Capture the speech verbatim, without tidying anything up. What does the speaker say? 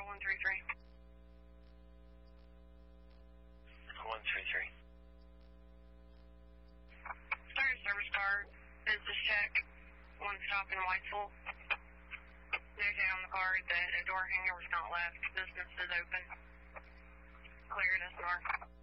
zero one three three. one three three. Sorry, service card. Business check. One stop in Whitesville. Noted on the card that a door hanger was not left. Business is open. Clear it as marked.